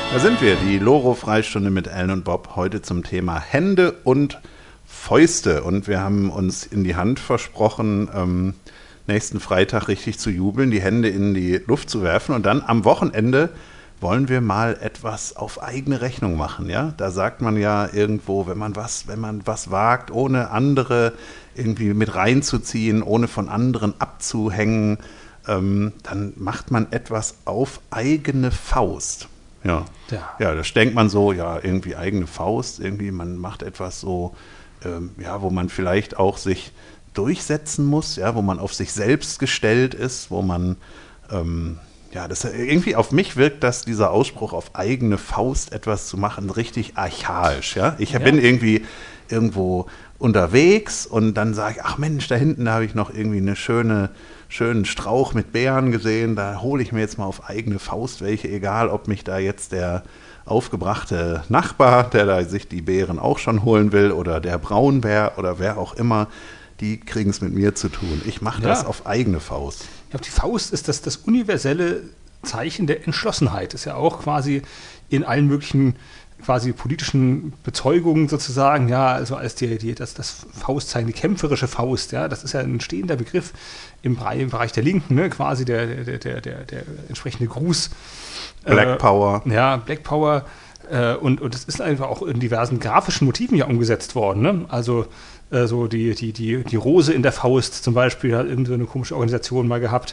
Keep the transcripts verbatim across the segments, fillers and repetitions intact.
Da sind wir, die Loro-Freistunde mit Ellen und Bob, heute zum Thema Hände und Fäuste. Und wir haben uns in die Hand versprochen, ähm, nächsten Freitag richtig zu jubeln, die Hände in die Luft zu werfen. Und dann am Wochenende wollen wir mal etwas auf eigene Rechnung machen. Ja? Da sagt man ja irgendwo, wenn man was, wenn man was wagt, ohne andere irgendwie mit reinzuziehen, ohne von anderen abzuhängen, ähm, dann macht man etwas auf eigene Faust. Ja. ja, ja, das denkt man so, ja, irgendwie eigene Faust, irgendwie man macht etwas so, ähm, ja, wo man vielleicht auch sich durchsetzen muss, ja, wo man auf sich selbst gestellt ist, wo man, ähm, ja, das irgendwie auf mich wirkt, dass dieser Ausspruch auf eigene Faust etwas zu machen, richtig archaisch, ja. Ich ja. bin irgendwie irgendwo unterwegs und dann sage ich, ach Mensch, da hinten da habe ich noch irgendwie eine schöne schönen Strauch mit Beeren gesehen, da hole ich mir jetzt mal auf eigene Faust welche, egal ob mich da jetzt der aufgebrachte Nachbar, der da sich die Beeren auch schon holen will, oder der Braunbär oder wer auch immer, die kriegen es mit mir zu tun. Ich mache das ja. auf eigene Faust. Ich glaube, die Faust ist das, das universelle Zeichen der Entschlossenheit. Ist ja auch quasi in allen möglichen quasi politischen Bezeugungen sozusagen, ja, also als die, die, das, das Faustzeichen, die kämpferische Faust, ja, das ist ja ein stehender Begriff im Bereich, im Bereich der Linken, ne, quasi der, der, der, der, der entsprechende Gruß. Black äh, Power. Ja, Black Power. Äh, und, und das ist einfach auch in diversen grafischen Motiven ja umgesetzt worden, ne? Also äh, so die, die, die, die Rose in der Faust zum Beispiel hat irgendeine so eine komische Organisation mal gehabt.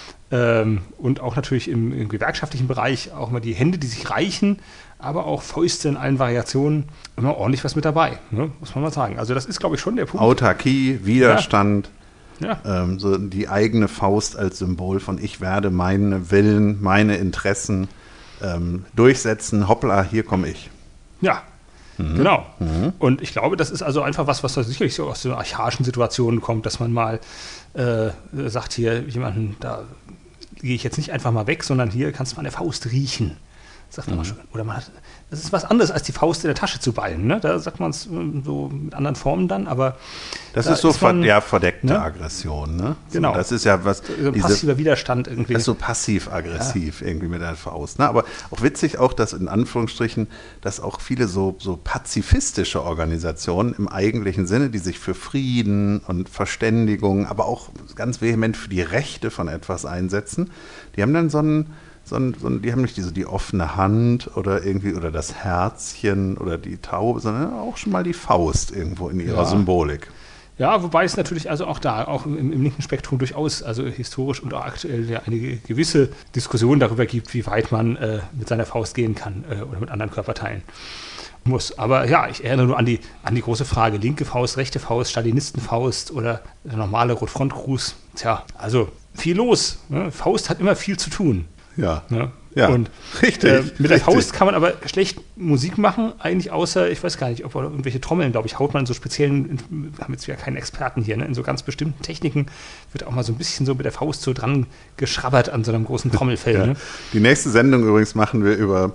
Ähm, und auch natürlich im, im gewerkschaftlichen Bereich auch mal die Hände, die sich reichen, aber auch Fäuste in allen Variationen, immer ordentlich was mit dabei, ne? Muss man mal sagen. Also das ist, glaube ich, schon der Punkt. Autarkie, Widerstand, ja. Ja. Ähm, so die eigene Faust als Symbol von ich werde meine Willen, meine Interessen ähm, durchsetzen, hoppla, hier komme ich. Ja, mhm. genau. Mhm. Und ich glaube, das ist also einfach was, was da sicherlich so aus so archaischen Situationen kommt, dass man mal äh, sagt, hier jemanden, da gehe ich jetzt nicht einfach mal weg, sondern hier kannst du mal an der Faust riechen. Sagt man mhm. mal schön. Oder man hat, das ist was anderes, als die Faust in der Tasche zu ballen. Ne? Da sagt man es so mit anderen Formen dann, aber das da ist so ist man, ja, verdeckte ne? Aggression. Ne? Genau. So, das ist ja was. So ein diese, passiver Widerstand irgendwie. Das ist so passiv-aggressiv ja. irgendwie mit der Faust. Ne? Aber auch witzig auch, dass in Anführungsstrichen, dass auch viele so, so pazifistische Organisationen im eigentlichen Sinne, die sich für Frieden und Verständigung, aber auch ganz vehement für die Rechte von etwas einsetzen, die haben dann so einen So ein, so ein, die haben nicht diese, die offene Hand oder irgendwie oder das Herzchen oder die Taube, sondern auch schon mal die Faust irgendwo in ihrer ja. Symbolik. Ja, wobei es natürlich also auch da, auch im, im linken Spektrum durchaus, also historisch und auch aktuell ja eine gewisse Diskussion darüber gibt, wie weit man äh, mit seiner Faust gehen kann äh, oder mit anderen Körperteilen muss. Aber ja, ich erinnere nur an die, an die große Frage, linke Faust, rechte Faust, Stalinistenfaust oder der normale Rotfrontgruß. Tja, also viel los. Ne? Faust hat immer viel zu tun. Ja, ja. ja. Und richtig. Äh, mit der richtig. Faust kann man aber schlecht Musik machen, eigentlich außer, ich weiß gar nicht, ob irgendwelche Trommeln, glaube ich, haut man in so speziellen, wir haben jetzt ja keinen Experten hier, ne? In so ganz bestimmten Techniken wird auch mal so ein bisschen so mit der Faust so dran geschrabbert an so einem großen Trommelfell. Ja. Ne? Die nächste Sendung übrigens machen wir über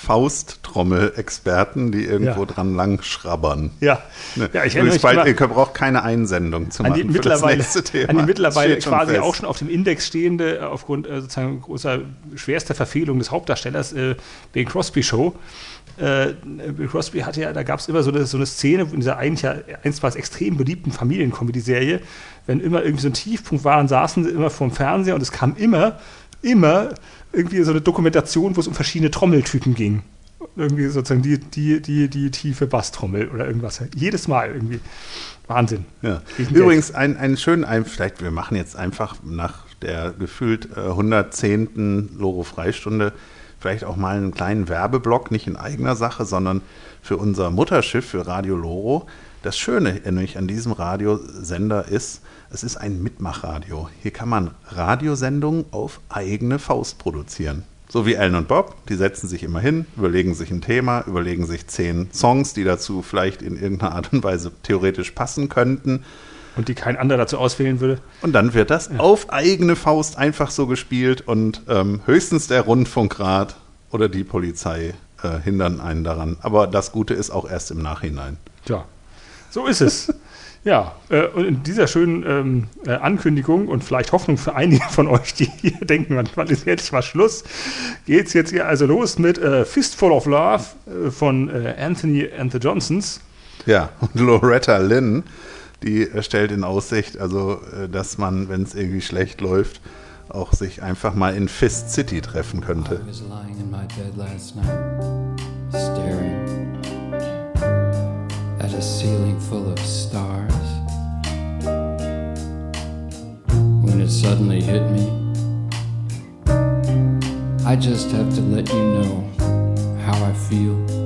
Fausttrommel-Experten, die irgendwo ja. dran lang schrabbern. Ja, ne. ja ich erinnere mich bald, ihr braucht keine Einsendung zu an die machen mittlerweile, für das nächste Thema. An die mittlerweile quasi schon auch schon auf dem Index stehende, aufgrund äh, sozusagen großer, schwerster Verfehlung des Hauptdarstellers, äh, Bing Crosby Show. Äh, Bill Crosby hatte ja, da gab es immer so eine, so eine Szene in dieser eigentlich ja einstmals extrem beliebten Familiencomedy-Serie, wenn immer irgendwie so ein Tiefpunkt war, dann saßen sie immer vorm Fernseher und es kam immer, immer irgendwie so eine Dokumentation, wo es um verschiedene Trommeltypen ging. Irgendwie sozusagen die, die, die, die tiefe Basstrommel oder irgendwas. Jedes Mal irgendwie. Wahnsinn. Ja. Übrigens, ein, einen schönen, ein, vielleicht, wir machen jetzt einfach nach der gefühlt äh, hundertzehnten Loro-Freistunde vielleicht auch mal einen kleinen Werbeblock, nicht in eigener Sache, sondern für unser Mutterschiff, für Radio Loro. Das Schöne nämlich an diesem Radiosender ist, es ist ein Mitmachradio. Hier kann man Radiosendungen auf eigene Faust produzieren. So wie Ellen und Bob, die setzen sich immer hin, überlegen sich ein Thema, überlegen sich zehn Songs, die dazu vielleicht in irgendeiner Art und Weise theoretisch passen könnten. Und die kein anderer dazu auswählen würde. Und dann wird das ja. auf eigene Faust einfach so gespielt und ähm, höchstens der Rundfunkrat oder die Polizei äh, hindern einen daran. Aber das Gute ist auch erst im Nachhinein. Ja, so ist es. Ja, äh, und in dieser schönen ähm, äh, Ankündigung und vielleicht Hoffnung für einige von euch, die hier denken, wann, wann ist jetzt mal Schluss, geht's jetzt hier also los mit äh, Fistful of Love äh, von äh, Anthony and the Johnsons. Ja, und Loretta Lynn, die stellt in Aussicht, also äh, dass man, wenn es irgendwie schlecht läuft, auch sich einfach mal in Fist City treffen könnte. I was lying in my bed last night, staring at a ceiling full of stars, when it suddenly hit me. I just have to let you know how I feel.